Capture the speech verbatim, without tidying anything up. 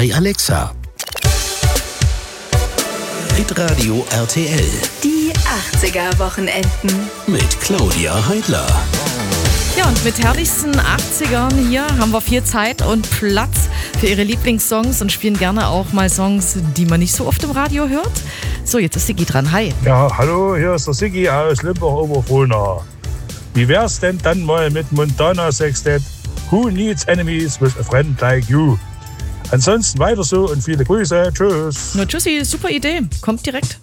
bei Alexa. Hitradio R T L. Die achtziger-Wochenenden. Mit Claudia Heidler. Ja, und mit herrlichsten achtzigern hier haben wir viel Zeit und Platz für Ihre Lieblingssongs und spielen gerne auch mal Songs, die man nicht so oft im Radio hört. So, jetzt ist Sigi dran. Hi. Ja, hallo, hier ist der Sigi aus Limbach-Oberfrohna. Wie wär's denn dann mal mit Montana Sextet? Who needs enemies with a friend like you? Ansonsten weiter so und viele Grüße. Tschüss. Nur tschüssi, super Idee. Kommt direkt.